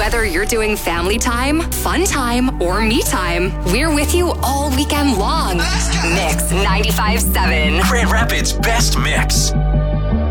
Whether you're doing family time, fun time, or me time, we're with you all weekend long. Mix 95.7. Grand Rapids' best mix.